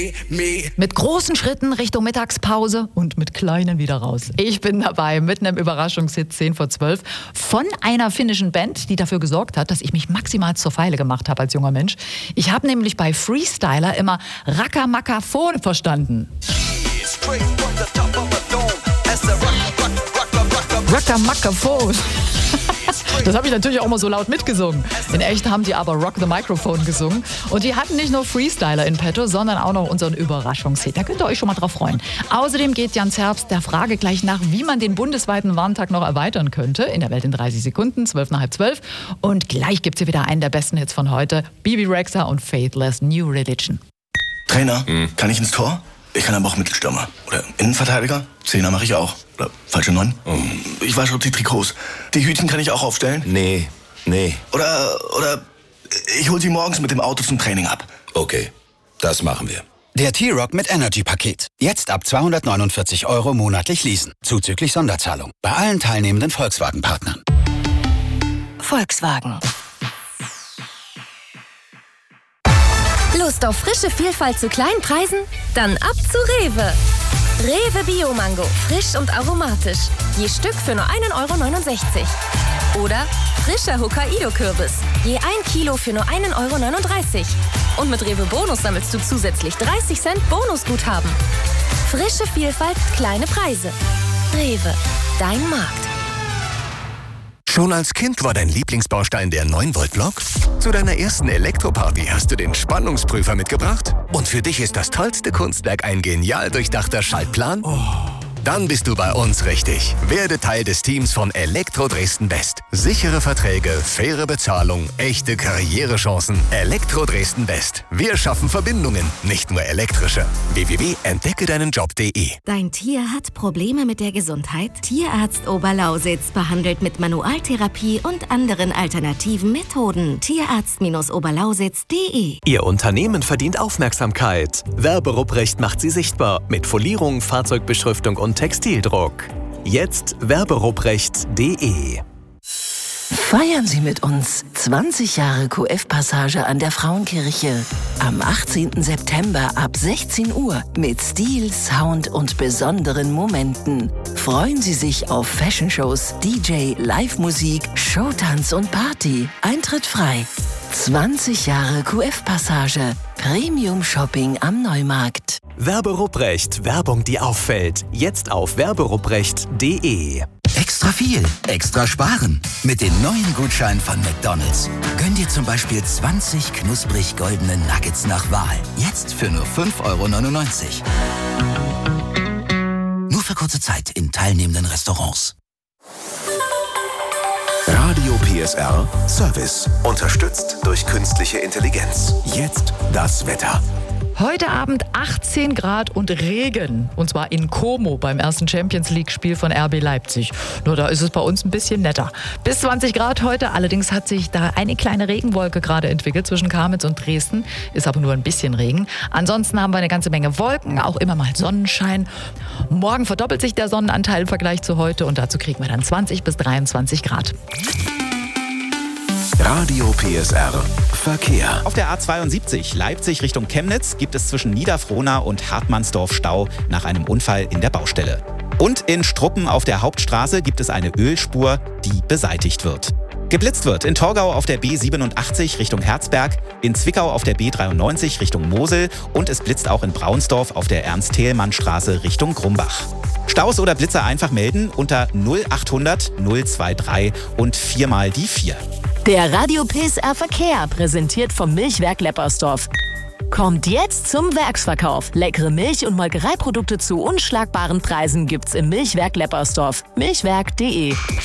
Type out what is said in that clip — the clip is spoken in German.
Mit großen Schritten Richtung Mittagspause und mit kleinen wieder raus. Ich bin dabei mit einem Überraschungshit 10 vor 12 von einer finnischen Band, die dafür gesorgt hat, dass ich mich maximal zur Feile gemacht habe als junger Mensch. Ich habe nämlich bei Freestyler immer Rackamackaphon verstanden. Rackamackaphon. Das habe ich natürlich auch mal so laut mitgesungen. In echt haben die aber Rock the Microphone gesungen. Und die hatten nicht nur Freestyler in petto, sondern auch noch unseren Überraschungshit. Da könnt ihr euch schon mal drauf freuen. Außerdem geht Jan Zerbst der Frage gleich nach, wie man den bundesweiten Warntag noch erweitern könnte. In der Welt in 30 Sekunden, 12 nach halb 12. Und gleich gibt es hier wieder einen der besten Hits von heute. Bibi Rexha und Faithless, New Religion. Trainer, kann ich ins Tor? Ich kann aber auch Mittelstürmer. Oder Innenverteidiger? Zehner mache ich auch. Oder falsche 9. Ich wasche die Trikots. Die Hütchen kann ich auch aufstellen? Nee. Oder ich hol sie morgens mit dem Auto zum Training ab. Okay, das machen wir. Der T-Rock mit Energy-Paket. Jetzt ab 249 € monatlich leasen. Zuzüglich Sonderzahlung. Bei allen teilnehmenden Volkswagen-Partnern. Volkswagen. Lust auf frische Vielfalt zu kleinen Preisen? Dann ab zu Rewe. Rewe Bio-Mango, frisch und aromatisch. Je Stück für nur 1,69 €. Oder frischer Hokkaido-Kürbis. Je 1 Kilo für nur 1,39 €. Und mit Rewe Bonus sammelst du zusätzlich 30 Cent Bonusguthaben. Frische Vielfalt, kleine Preise. Rewe, dein Markt. Schon als Kind war dein Lieblingsbaustein der 9-Volt-Block? Zu deiner ersten Elektroparty hast du den Spannungsprüfer mitgebracht? Und für dich ist das tollste Kunstwerk ein genial durchdachter Schaltplan? Dann bist du bei uns richtig. Werde Teil des Teams von Elektro Dresden West. Sichere Verträge, faire Bezahlung, echte Karrierechancen. Elektro Dresden West. Wir schaffen Verbindungen, nicht nur elektrische. www.entdeckedeinenjob.de. Dein Tier hat Probleme mit der Gesundheit? Tierarzt Oberlausitz behandelt mit Manualtherapie und anderen alternativen Methoden. Tierarzt-Oberlausitz.de. Ihr Unternehmen verdient Aufmerksamkeit. Werberuprecht macht sie sichtbar mit Folierung, Fahrzeugbeschriftung und Textildruck. Jetzt werberuprecht.de. Feiern Sie mit uns 20 Jahre QF-Passage an der Frauenkirche. Am 18. September ab 16 Uhr mit Stil, Sound und besonderen Momenten. Freuen Sie sich auf Fashion-Shows, DJ, Live-Musik, Showtanz und Party. Eintritt frei. 20 Jahre QF-Passage. Premium-Shopping am Neumarkt. Werberuprecht. Werbung, die auffällt. Jetzt auf werberuprecht.de. Extra viel, extra sparen. Mit den neuen Gutscheinen von McDonald's. Gönn dir zum Beispiel 20 knusprig goldene Nuggets nach Wahl. Jetzt für nur 5,99 €. Nur für kurze Zeit in teilnehmenden Restaurants. Radio PSR Service. Unterstützt durch künstliche Intelligenz. Jetzt das Wetter. Heute Abend 18 Grad und Regen. Und zwar in Como beim ersten Champions-League-Spiel von RB Leipzig. Nur da ist es bei uns ein bisschen netter. Bis 20 Grad heute. Allerdings hat sich da eine kleine Regenwolke gerade entwickelt zwischen Kamenz und Dresden. Ist aber nur ein bisschen Regen. Ansonsten haben wir eine ganze Menge Wolken, auch immer mal Sonnenschein. Morgen verdoppelt sich der Sonnenanteil im Vergleich zu heute. Und dazu kriegen wir dann 20 bis 23 Grad. Radio PSR Verkehr. Auf der A72 Leipzig Richtung Chemnitz gibt es zwischen Niederfrohna und Hartmannsdorf Stau nach einem Unfall in der Baustelle. Und in Struppen auf der Hauptstraße gibt es eine Ölspur, die beseitigt wird. Geblitzt wird in Torgau auf der B87 Richtung Herzberg, in Zwickau auf der B93 Richtung Mosel und es blitzt auch in Braunsdorf auf der Ernst-Thälmann-Straße Richtung Grumbach. Staus oder Blitzer einfach melden unter 0800 023 und 4 mal die 4. Der Radio PSR Verkehr, präsentiert vom Milchwerk Leppersdorf. Kommt jetzt zum Werksverkauf. Leckere Milch- und Molkereiprodukte zu unschlagbaren Preisen gibt's im Milchwerk Leppersdorf. Milchwerk.de.